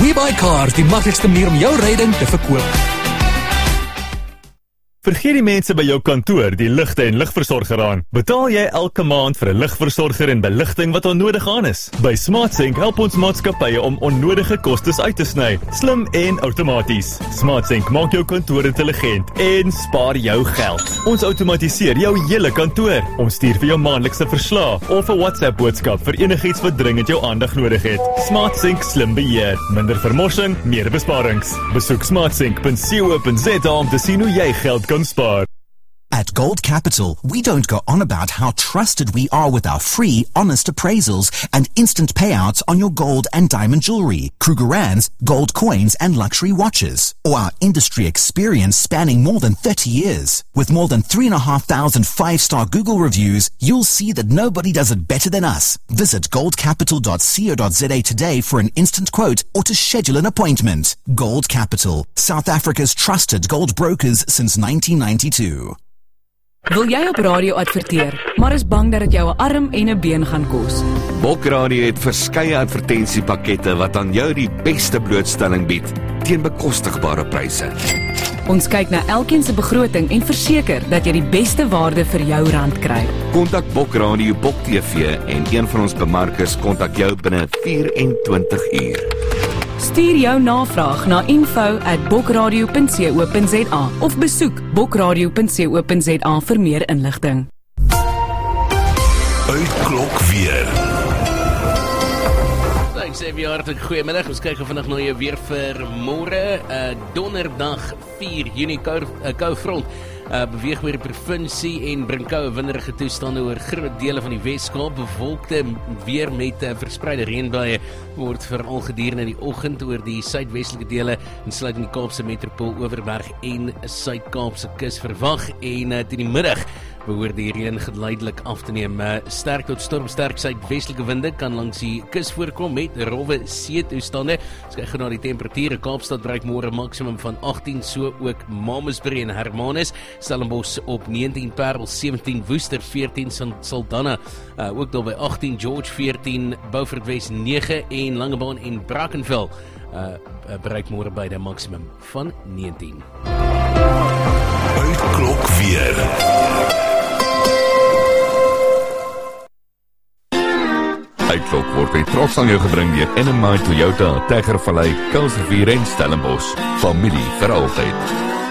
WeBuyCars, die maklikste manier om jou ryding te verkoop. Vergeet die mense by jou kantoor die ligte en ligversorger aan. Betaal jy elke maand vir 'n ligversorger en beligting wat onnodig aan is? By SmartSync help ons maatskappye om onnodige kostes uit te sny, slim en outomaties. SmartSync maak jou kantoor intelligent en spaar jou geld. Ons outomatiseer jou hele kantoor. Ons stuur vir jou maandelikse verslae of 'n WhatsApp boodskap vir enigiets wat dringend jou aandag nodig het. SmartSync slim beheer, minder vermorsing, meer besparings. Besoek smartsync.co.za om te sien hoe jy geld kan spaar. At Gold Capital, we don't go on about how trusted we are with our free, honest appraisals and instant payouts on your gold and diamond jewelry, Krugerrands, gold coins and luxury watches, or our industry experience spanning more than 30 years. With more than 3,500 five-star Google reviews, you'll see that nobody does it better than us. Visit goldcapital.co.za today for an instant quote or to schedule an appointment. Gold Capital, South Africa's trusted gold brokers since 1992. Wil jy op radio adverteer, maar is bang dat dit jou 'n arm en 'n been gaan kos? Bok Radio het verskeie advertensiepakkette wat aan jou die beste blootstelling bied teen bekostigbare pryse. Ons kyk na elkeen se begroting en verseker dat jy die beste waarde vir jou rand kry. Kontak Bok Radio, Bok TV en een van ons bemarkers kontak jou binne 24 uur. Stuur jou navraag na info@bokradio.co.za of besoek bokradio.co.za vir meer inligting. Uitklok weer. Ek sê weer hartlik goeiemiddag. Ons kyk vandag na jou weer vir môre, donderdag 4 Junie, koue front. Beweeg oor die provinsie en bring koue winderige toestande oor groot dele van die Weskaap. Bewolkte weer met verspreide reënbuie word veral gedurende die oggend oor die suidwestelike dele insluitend die Kaapse metropool, Oeverberg en Suid-Kaapse kus verwag en teen die middag behoort die reën geleidelik af te neem. Sterk tot stormsterk suidwestelike winde kan langs die kus voorkom met rowwe see-toestande. As kyk na die temperature, Kaapstad bereik môre maksimum van 18, so ook Mamasbury en Hermanus, Stellenbosch op 19, Parel 17, Woester 14, Saldanha ook daar by 18, George 14, Beaufort West 9 en Langebaan en Brackenfell bereik môre by die maksimum van 19. Uitklok weer. Uitklok word met trots aan jou gebring deur NMI Toyota, Tygervallei, Kuilsrivier en Stellenbosch. Familie vir altyd.